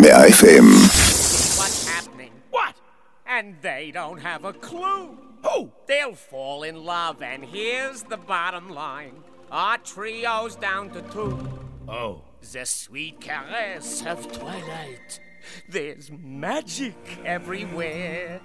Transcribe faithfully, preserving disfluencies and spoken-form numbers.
מאה אף אם. What's happening? What? And they don't have a clue. Who? They'll fall in love, and here's the bottom line. Our trio's down to two. Oh. The sweet caress of twilight. There's magic everywhere.